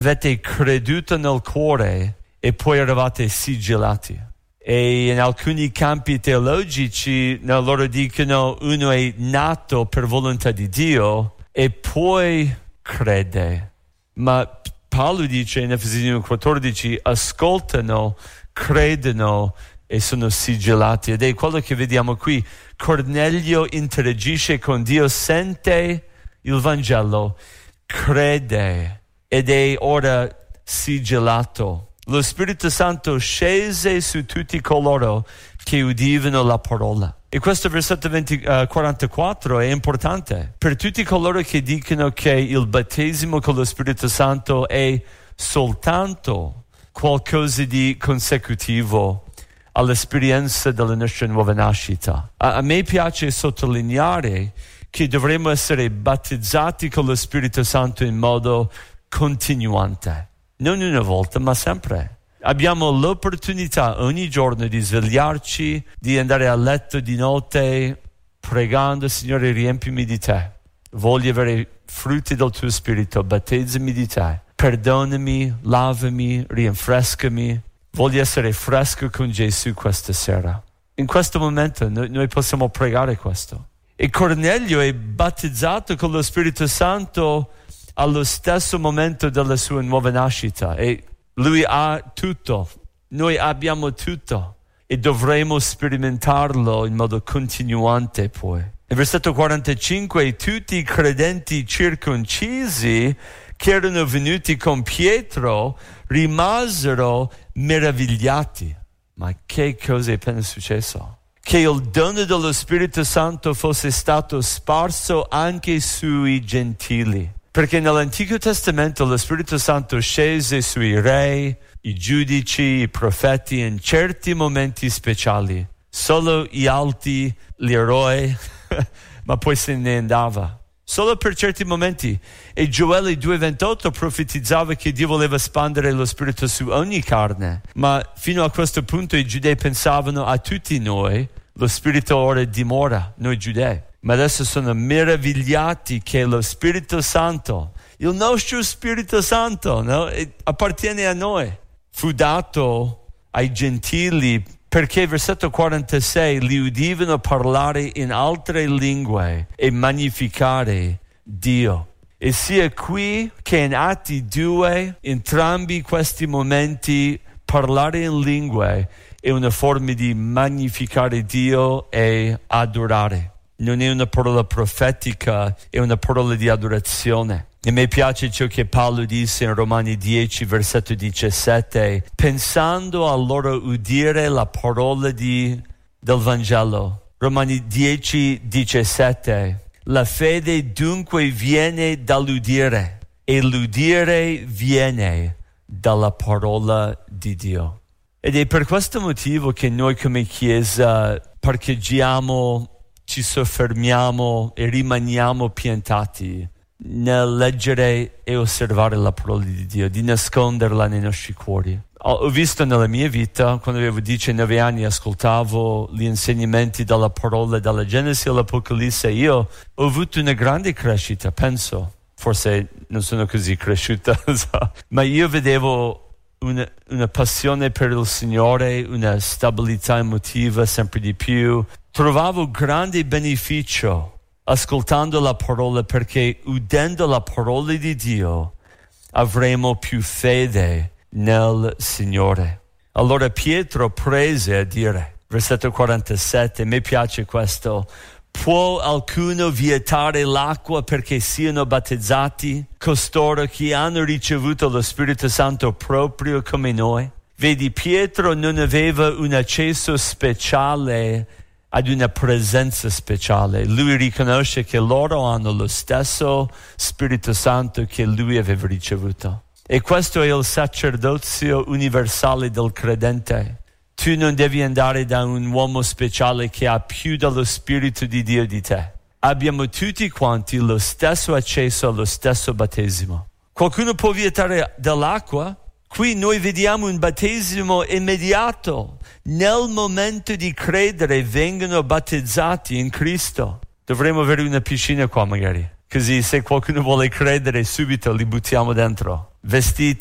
avete creduto nel cuore e poi eravate sigillati. E in alcuni campi teologici loro dicono uno è nato per volontà di Dio e poi crede. Ma Paolo dice in Efesini 14, ascoltano, credono e sono sigillati. Ed è quello che vediamo qui. Cornelio interagisce con Dio, sente il Vangelo, crede ed è ora sigillato. Lo Spirito Santo scese su tutti coloro che udivano la parola. E questo versetto 44 è importante per tutti coloro che dicono che il battesimo con lo Spirito Santo è soltanto qualcosa di consecutivo all'esperienza della nostra nuova nascita. A me piace sottolineare che dovremmo essere battezzati con lo Spirito Santo in modo continuante. Non una volta, ma sempre. Abbiamo l'opportunità ogni giorno di svegliarci, di andare a letto di notte pregando, Signore, riempimi di te. Voglio avere frutti del tuo Spirito, battezzami di te. Perdonami, lavami, rinfrescami. Voglio essere fresco con Gesù questa sera. In questo momento noi possiamo pregare questo. E Cornelio è battezzato con lo Spirito Santo allo stesso momento della sua nuova nascita. E lui ha tutto. Noi abbiamo tutto. E dovremo sperimentarlo in modo continuante poi. Nel versetto 45, tutti i credenti circoncisi che erano venuti con Pietro rimasero meravigliati. Ma che cosa è appena successo? Che il dono dello Spirito Santo fosse stato sparso anche sui gentili. Perché nell'Antico Testamento lo Spirito Santo scese sui re, i giudici, i profeti in certi momenti speciali. Solo gli alti, gli eroi, ma poi se ne andava. Solo per certi momenti. E Gioele 2,28 profetizzava che Dio voleva espandere lo Spirito su ogni carne. Ma fino a questo punto i giudei pensavano a tutti noi, lo Spirito ora dimora, noi giudei. Ma adesso sono meravigliati che lo Spirito Santo, il nostro Spirito Santo, no? Appartiene a noi. Fu dato ai gentili perché, versetto 46, li udivano parlare in altre lingue e magnificare Dio. E sia qui che in Atti 2, entrambi questi momenti, parlare in lingue è una forma di magnificare Dio e adorare. Non è una parola profetica, è una parola di adorazione. E mi piace ciò che Paolo disse in Romani 10, versetto 17, pensando a loro udire la parola del Vangelo. Romani 10, 17, la fede dunque viene dall'udire e l'udire viene dalla parola di Dio. Ed è per questo motivo che noi come Chiesa parcheggiamo, ci soffermiamo e rimaniamo piantati nel leggere e osservare la parola di Dio, di nasconderla nei nostri cuori. Ho visto nella mia vita, quando avevo 19 anni, ascoltavo gli insegnamenti della parola, dalla Genesi all'Apocalisse. Io ho avuto una grande crescita, penso. Forse non sono così cresciuta, ma io vedevo una passione per il Signore, una stabilità emotiva sempre di più. Trovavo grande beneficio ascoltando la parola, perché udendo la parola di Dio avremo più fede nel Signore. Allora Pietro prese a dire, versetto 47, mi piace questo: può alcuno vietare l'acqua perché siano battezzati costoro che hanno ricevuto lo Spirito Santo proprio come noi? Vedi, Pietro non aveva un accesso speciale ad una presenza speciale. Lui riconosce che loro hanno lo stesso Spirito Santo che lui aveva ricevuto. E questo è il sacerdozio universale del credente. Tu non devi andare da un uomo speciale che ha più dello Spirito di Dio di te. Abbiamo tutti quanti lo stesso accesso allo stesso battesimo. Qualcuno può vietare dell'acqua? Qui noi vediamo un battesimo immediato. Nel momento di credere vengono battezzati in Cristo. Dovremmo avere una piscina qua magari. Così se qualcuno vuole credere subito li buttiamo dentro. vestiti